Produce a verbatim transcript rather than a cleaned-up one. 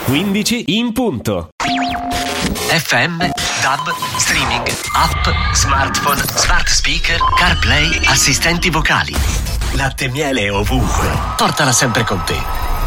quindici in punto. F M, D A B, streaming, app, smartphone, smart speaker, CarPlay, assistenti vocali. Latte e miele ovunque. Portala sempre con te.